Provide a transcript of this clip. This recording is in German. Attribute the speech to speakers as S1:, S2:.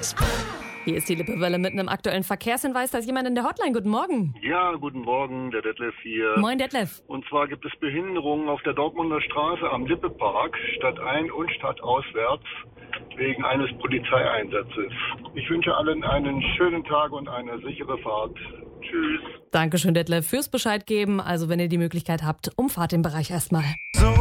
S1: Hier ist die Lippewelle mit einem aktuellen Verkehrshinweis. Da ist jemand in der Hotline. Guten Morgen.
S2: Ja, guten Morgen, der Detlef hier.
S1: Moin, Detlef.
S2: Und zwar gibt es Behinderungen auf der Dortmunder Straße am Lippepark, stadtein- und stadtauswärts, wegen eines Polizeieinsatzes. Ich wünsche allen einen schönen Tag und eine sichere Fahrt. Tschüss.
S1: Dankeschön, Detlef, fürs Bescheid geben. Also, wenn ihr die Möglichkeit habt, umfahrt den Bereich erstmal.
S3: So